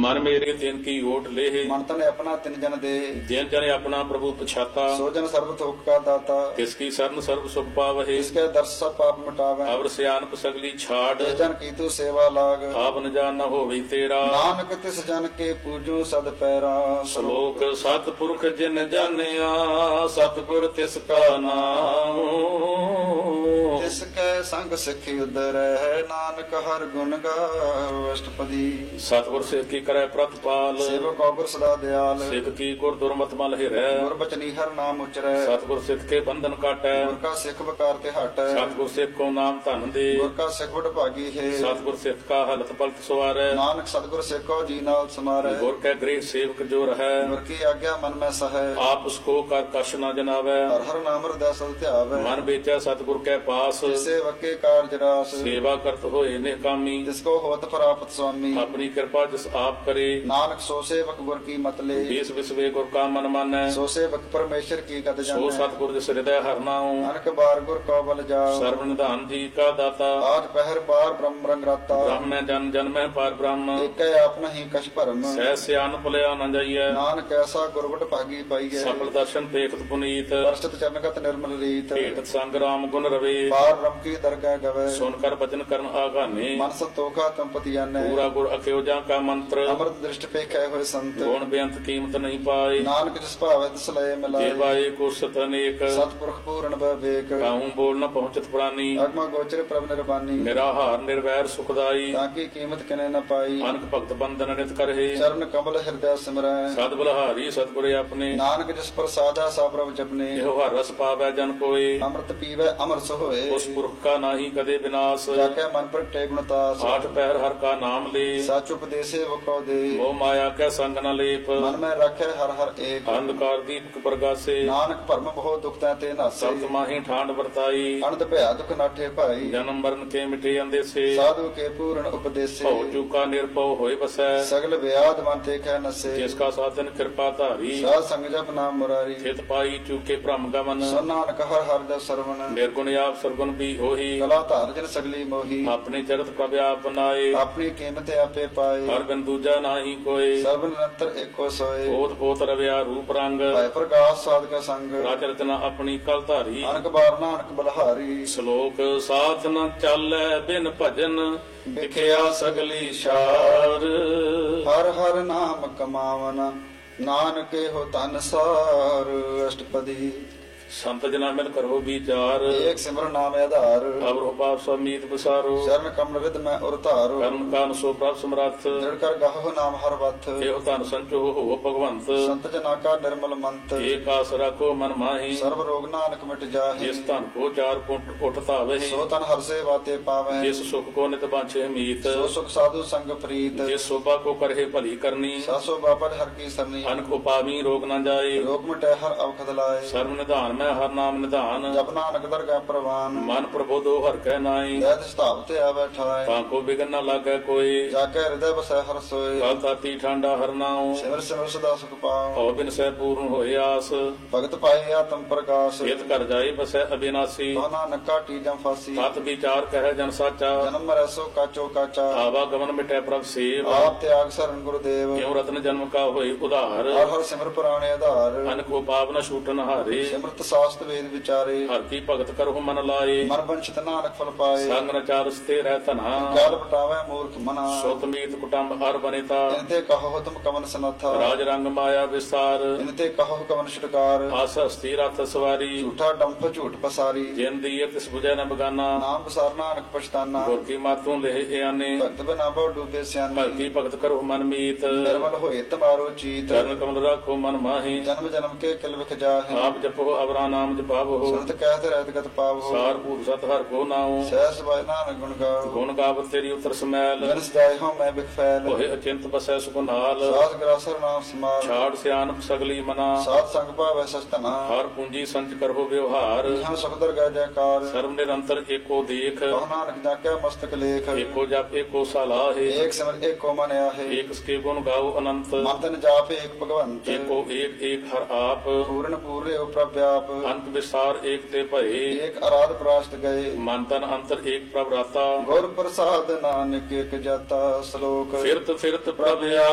ਮਨ ਮੇਰੇ ਤਿਨ ਕੀ ਓਟ ਲੇਹ। ਮਨ ਤਨ ਆਪਣਾ ਤਿਨ ਜਨ ਦੇ। ਜਿਨ ਜਨ ਆਪਣਾ ਪ੍ਰਭੂ ਪਛਾਤਾ। ਸੋ ਜਨ ਸਰਬ ਥੋਕ ਕਾ ਦਾਤਾ। ਤਿਸ ਕੀ ਸਰਨ ਸਰਬ ਸੁਖ ਪਾਵਹਿ। इसके दर्श सब पाप मिटावे। ਅਵਰ ਸਿਆਨਪ ਸਗਲੀ ਛਾੜ। जिस जन की तू सेवा लाग। ਆਪ ਨ ਜਾਣ ਨ ਹੋਵੇ ਤੇਰਾ। नानक तिस जन के पूजो सद पैरा। ਸ਼ਲੋਕ ਸਤਿਪੁਰਖ ਜਿਨ ਜਾਣਿਆ ਸਤਿਗੁਰ ਤਿਸ ਕਾ ਨਾਮ। तिसके संग सिख उदर है नानक हर गुण गाओ। अष्टपदी ਸਤਿਗੁਰ ਸਿੱਖ ਕੀ ਕਰੈ ਪ੍ਰਤਪਾਲ। सेवक औगर सदा दयाल। ਸਿੱਖ ਕੀ ਗੁਰ ਦੁਰਮਤ ਮਲ ਹਿਰੈ। गुर बचनी हर नाम उचरै। ਸਤਿਗੁਰ ਸਿੱਖ ਕੇ ਬੰਧਨ ਕਾਟੈ। गुर का सिख बकार ते हटै। ਸਤਿਗੁਰ ਸਿੱਖ ਕੋ ਨਾਮ ਧਨ ਦੇ। गुर का सिख बड़ भागी है। ਸਤਿਗੁਰ ਸਿੱਖ ਕਾ ਹਲਤ ਪਲਤ ਸਵਾਰੈ। नानक सतगुर सिखो जी नाल समारै। ਗੁਰ ਕੈ ਗ੍ਰਹਿ ਸੇਵਕ ਜੋ ਰਹੈ। गुर की आज्ञा मन में सहै। ਆਪ ਉਸਕੋ ਕਰ ਕਛ ਨ ਜਨਾਵੈ। हर हर नाम हृदय सद ध्यावै। ਮਨ ਵੇਚੈ ਸਤਿਗੁਰ ਕੈ ਪਾਸ। जिसे वके कारज रास। ਸੇਵਾ ਕਰਤ ਹੋਏ ਨਿਕਾਮੀ। जिसको होत प्राप्त स्वामी। ਆਪਣੀ ਕਿਰਪਾ ਜਿਸ ਆਪ ਕਰੇ। नानक सो सेवक गुर की मत ले। ਬੇਸ ਵਿਸਵੇ ਗੁਰ ਕਾ ਮਨ ਮਾਨੈ। सो सेवक परमेश्वर की गद ਸੋ जानै। ਸਤਿਗੁਰ ਜਿਸ ਹਿਰਦੈ ਹਰਿ ਨਾਉ। अनक बार गुर को बल जाओ। ਸਰਵ ਨਿਧਾਨ ਜੀ ਕਾ ਦਾਤਾ। आज पहर बार ब्रह्म रंग राता। ਬ੍ਰਹਮੈ ਜਨ ਜਨਮੈ ਪਾਰ ਬ੍ਰਹਮ। एक आपन ही कछ भरम। ਸਹਿ ਸਿਆਨ ਭੁਲਿਆ ਨ ਜਾਈਐ। नानक ऐसा गुरबट भागी पाईए। ਸਫਲ ਦਰਸ਼ਨ ਦੇਖਤ ਪੁਨੀਤ। परसत चरणगत निर्मल रीत। ਭੇਟਤ ਸੰਗ ਰਾਮ ਗੁਣ ਰਵੇ। पार ब्रह्म की दरगाह गवे। ਸੁਨ ਕਰ ਬਚਨ ਕਰਨ ਆਗਾਨੇ। मन संतोखा तंपति जानै। ਪੂਰਾ ਗੁਰ ਅਕਿਓ ਜਾਂ ਕਾ ਮੰਤਰ। अमृत दृष्ट पेखे हुए संत। ਗੁਣ ਬੇਅੰਤ ਕੀਮਤ ਨਹੀਂ ਪਾਏ। नानक जिस भावे तिस लय मिलाए। ਜੇਵਾਏ ਕੁਸਤ ਅਨੇਕ। सतपुरख पूर्ण विवेक। ਕਾਹੂ ਬੋਲ ਨ ਪਹੁੰਚਤ ਪ੍ਰਾਨੀ। अगमा गोचर प्रभ निर्बानी। ਨਿਰਾਹਾਰ ਨਿਰਵੈਰ ਸੁਖਦਾਈ। ताकि कीमत किने न पाई। ਅਨਕ ਭਗਤ ਬੰਦਨ ਨਿਤ ਕਰਹਿ। चरण कमल हृदय सिमरै। ਸਦ ਬਲਹਾਰੀ ਸਤਿਗੁਰੇ ਆਪਣੇ। नानक जिस प्रसादा सा प्रभ जपने। ਇਹੋ ਹਰ ਰਸ ਪਾਵੈ ਜਨ ਕੋਏ। अमृत पीवै अमर सोए। ਉਸ ਪੁਰਖ ਕਾ ਨਾਹੀ ਕਦੇ ਵਿਨਾਸ਼। जाके मन पर टे गुणतास। ਆਠ ਪਹਿਰ ਹਰ ਕਾ ਨਾਮ ਲੇ। सच उपदेशे वको दे। ਮੋਹ ਮਾਇਆ ਕੈ ਸੰਗ ਨ ਲੇਪ। मन में रखे हर हर एक। ਅੰਧਕਾਰ ਦੀਪਕ ਪ੍ਰਗਾਸੇ। नानक भरम बहु दुख ते नासे। ਸਬਤ ਮਾਹੀ ਠਾਂਡ ਵਰਤਾਈ। अनंत भया दुख नाठे भाई। ਜਨਮ ਮਰਨ ਕੇ ਮਿਟੇ ਅੰਦੇਸੇ। साधु के पूर्ण उपदेशे। ਭਉ ਚੂਕਾ ਨਿਰਭਉ ਹੋਏ ਬਸੈ। सगल व्याध मन ते कह नसे। ਜਿਸ ਕਾ ਸਾਧਨ ਕਿਰਪਾ ਧਾਰੀ। साध संग जप नाम मुरारी। ਚਿਤ ਪਾਈ ਚੂਕੇ ਭ੍ਰਮ ਗਮਨ। सो नानक हर हर दस सरवण। ਨਿਰਗੁਣ ਆਪ ਸਰਗੁਣ ਵੀ ਹੋਈ। कला धार जन सगली मोही। ਆਪਣੇ ਚਰਤ ਪ੍ਰਭ ਆਪ ਨਾਏ। अपनी कीमत आपे पाए। ਹਰ ਬਿਨ ਦੂਜਾ ਨਾਹੀ ਕੋਏ। सर्व निरंतर एको सोए। ਪੋਤ ਪੋਤ ਰਵਿਆ ਰੂਪ ਰੰਗ। भय प्रकाश साध का संग। ਰਾਜ ਰਚਨਾ ਆਪਣੀ ਕਲ ਧਾਰੀ। अनक बार नानक बलहारी। ਸ਼ਲੋਕ ਸਾਥ ਨ ਚਾਲੈ ਬਿਨ ਭਜਨ। ਵਿਖਿਆ ਸਗਲੀ ਸ਼ਾਰ। हर हर नाम कमावना। नानक हो तन सार। अष्टपदी ਸੰਤ ਜਨਾ ਮਿਲ ਕਰੋ ਵਿਚਾਰ। एक सिमर नाम आधार। ਅਵਰ ਉਪਾਪ ਸਮੀਤ ਵਿਸਾਰੋ। चरण कमल रिद में उर धारो। ਕਰਨ ਕਾਨ ਸੋ ਪ੍ਰਭ ਸਮਰੱਥ। दृढ़ कर गहो नाम हर वथ। ਇਹੋ ਧਨ ਸੰਚੋ ਹੋ ਭਗਵੰਤ। संत जना का निर्मल मंत। ਏਕ ਆਸ ਰਾਖੋ ਮਨ ਮਾਹੀ। सर्व रोग नानक मिट जाहि। ਜਿਸ ਧਨ ਕੋ ਚਾਰ ਪੁੰਟ ਉਠ ਧਾਵਹਿ। सो तन हर से बाते पावे। ਜਿਸ ਸੁਖ ਕੋ ਨਿਤ ਬਾਛੇ ਮੀਤ। सो सुख साधु संग प्रीत। ਜਿਸ ਸੋਭਾ ਕੋ ਕਰਹਿ ਭਲੀ ਕਰਨੀ। सासो बापद हर की सरनी। ਅਨਕ ਉਪਾਵੀ ਰੋਗ ਨ ਜਾਏ। रोग मिटे हर अवखद लाए। ਸਰਵ ਨਿਧਾਨ ਮੈਂ ਹਰ ਨਾਮ ਨਿਧਾਨ। जप नानक दरगाह प्रवान। ਮਨ ਪ੍ਰਬੋਧੋ ਹਰ ਕੈ ਨਾਈ। दैत स्थावत आवे ठाए। ਤਾਂ ਕੋ ਬਿਗਨ ਨ ਲਾਗੈ ਕੋਈ। जाके हृदय बसै हर सोए। ਕਲ ਤਾਤੀ ਠਾਂਡਾ ਹਰ ਨਾਉ। सिमर सिमर सदा सुख पाओ। ਹਉ ਬਿਨ ਸਹਿ ਪੂਰਨ ਹੋਏ ਆਸ। भगत पाए आत्म प्रकाश। ਇਤ ਕਰ ਜਾਏ ਬਸੈ ਅਬਿਨਾਸੀ। तो नानक का टीजम फांसी। ਤਤ ਵਿਚਾਰ ਕਹਿ ਜਨ ਸਾਚਾ। जन्म मरै सो काचो काचा। ਆਵਾਗਮਨ ਮਿਟੈ ਪ੍ਰਭ ਸੇਵ। आप त्याग शरण गुरुदेव। ਕਿਉ ਰਤਨ जन्म का ਹੋਏ ਉਧਾਰ। हर हर सिमर पुराणे आधार। ਅਨਕੋ ਪਾਵ ਨ ਛੂਟਨ ਹਾਰੇ। सिमरत शास्त्र वेद विचारे। ਹਰ ਕੀ ਭਗਤ ਕਰਹੁ ਮਨ ਲਾਏ। मन वंशित नानक फल पाए। ਸੰਗ ਨ ਚਾਰਸ ਤੇ ਰਹਿ ਧਨਾ। काल बटावे मूर्ख मना। ਸੁਤਮੀਤ ਕੁਟੰਬ ਹਰ ਬਨੇਤਾ। इनते कहो तुम कवन सनाथा। ਰਾਜ रंग माया विस्तार। इनते कहो कवन छुटकार। ਆਸ ਹਸਤੀ ਰਥ ਸਵਾਰੀ। झूठा डंप झूठ पसारी। ਜਿਨ ਦੀਏ ਤਿਸ ਬੁਝੈ ਨ ਬਗਾਨਾ। नाम बसार नानक पछताना। ਗੁਰ ਕੀ ਮਾਤੋਂ ਲਹਿ ਆਨੇ। भक्त बिना बहु डूबे सियाने। ਭਗਤੀ ਭਗਤ ਕਰਹੁ ਮਨ ਮੀਤ। निर्मल होए तुम्हारो चीत। ਚਰਨ ਕਮਲ ਰਾਖੋ ਮਨ ਮਾਹੀ। जन्म जन्म के किल विख जाहे। ਆਪ ਜਪੋ ਅਵਰਾ ਨਾਮ ਜਪਾਵੋ। सुनत कहत रहत गत पावो। ਸਾਰ ਭੂਤ ਸਤ ਹਰ ਕੋ ਨਾਉ। सहस बाय नानक गुण गाओ। ਗੁਣ ਗਾਵਤ ਤੇਰੀ ਉਤਰ ਸਮੈਲ। जनस जाय हो मैं बिख फैल। ਹੋਏ ਅਚਿੰਤ ਬਸੈ ਸੁਖਨਾਲ। सास ग्रासर नाम समाल। ਛਾੜ ਸਿਆਨਪ ਸਗਲੀ ਮਨਾ। सात संग पावै सचतना। ਹਰ ਪੂੰਜੀ ਸੰਚ ਕਰਹੁ ਵਿਵਹਾਰ। यहाँ सुख दरगाह जयकार। ਸਰਬ ਨਿਰੰਤਰ ਏਕੋ ਦੇਖ। कहो नानक जाके मस्तक लेख। ਏਕੋ ਜਪ ਏਕੋ ਸਲਾਹੇ। एक सिमर एक को मन आहे। ਏਕ ਸਕੇ ਗੁਣ ਗਾਓ ਅਨੰਤ। मन तन जाप एक भगवंत। ਏਕੋ ਏਕ ਏਕ ਹਰ ਆਪ। पूर्ण पूरे प्रव्याप। ਅੰਤ ਵਿਸਾਰ ਏਕ ਤੇ ਭਏ। एक आराध प्राश्त गए। ਮਨ ਤਨ ਅੰਤਰ ਏਕ ਪ੍ਰਭ ਰਾਤਾ। गुर प्रसाद नानक एक जाता। श्लोक ਫਿਰਤ ਫਿਰਤ ਪ੍ਰਭ